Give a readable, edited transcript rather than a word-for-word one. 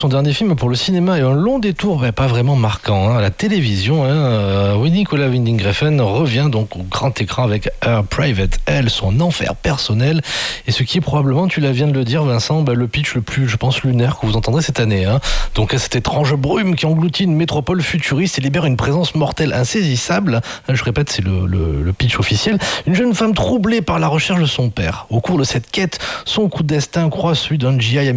Son dernier film pour le cinéma est un long détour, mais pas vraiment marquant. À la télévision, Nicolas Winding Refn revient donc au grand écran avec Her Private Hell, son enfer personnel, et ce qui est probablement, tu viens de le dire Vincent, le pitch le plus, je pense, lunaire que vous entendrez cette année. Donc cette étrange brume qui engloutit une métropole futuriste et libère une présence mortelle insaisissable. Je répète, c'est le pitch officiel. Une jeune femme troublée par la recherche de son père. Au cours de cette quête, son coup de destin croise celui d'un GI